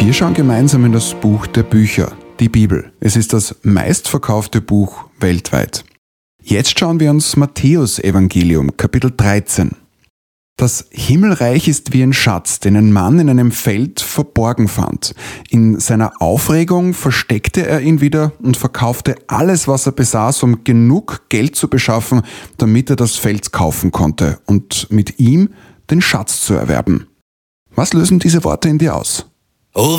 Wir schauen gemeinsam in das Buch der Bücher, die Bibel. Es ist das meistverkaufte Buch weltweit. Jetzt schauen wir uns Matthäus-Evangelium, Kapitel 13. Das Himmelreich ist wie ein Schatz, den ein Mann in einem Feld verborgen fand. In seiner Aufregung versteckte er ihn wieder und verkaufte alles, was er besaß, um genug Geld zu beschaffen, damit er das Feld kaufen konnte und mit ihm den Schatz zu erwerben. Was lösen diese Worte in dir aus? Oh,